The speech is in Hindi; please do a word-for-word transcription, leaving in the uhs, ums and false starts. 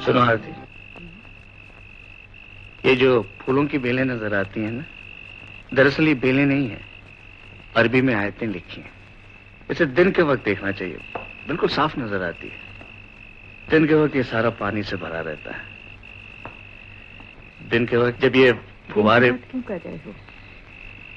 सुनो आरती, ये जो फूलों की बेलें नजर आती हैं ना, दरअसल ये बेलें नहीं है, अरबी में आयतें लिखी हैं। इसे दिन के वक्त देखना चाहिए, बिल्कुल साफ नजर आती है। दिन के वक्त ये सारा पानी से भरा रहता है। दिन के वक्त जब ये फुवारे क्यों कर रहे हो?